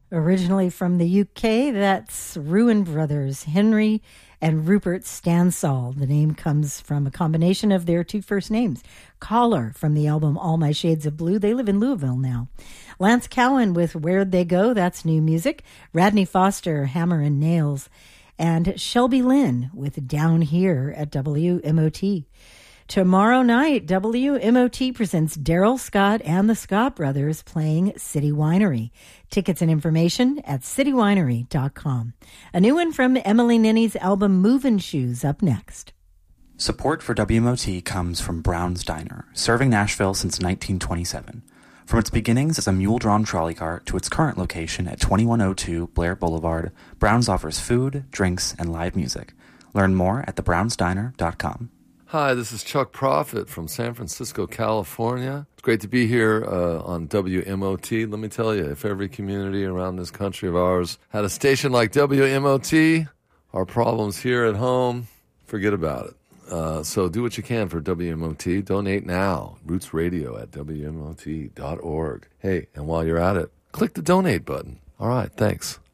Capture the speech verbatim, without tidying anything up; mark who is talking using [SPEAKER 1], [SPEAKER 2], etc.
[SPEAKER 1] Originally from the U K, that's Ruin Brothers, Henry and Rupert Stansall. The name comes from a combination of their two first names. Collar from the album All My Shades of Blue. They live in Louisville now. Lance Cowan with Where'd They Go? That's new music. Radney Foster, Hammer and Nails. And Shelby Lynn with Down Here at W M O T. Tomorrow night, W M O T presents Daryl Scott and the Scott Brothers playing City Winery. Tickets and information at city winery dot com. A new one from Emily Ninny's album Movin' Shoes up next.
[SPEAKER 2] Support for W M O T comes from Brown's Diner, serving Nashville since nineteen twenty-seven. From its beginnings as a mule-drawn trolley cart to its current location at twenty-one oh two Blair Boulevard, Brown's offers food, drinks, and live music. Learn more at the browns diner dot com.
[SPEAKER 3] Hi, this is Chuck Prophet from San Francisco, California. It's great to be here uh, on W M O T. Let me tell you, if every community around this country of ours had a station like W M O T, our problems here at home, forget about it. Uh, so do what you can for W M O T. Donate now. Roots Radio at W M O T dot org. Hey, and while you're at it, click the donate button. All right, thanks.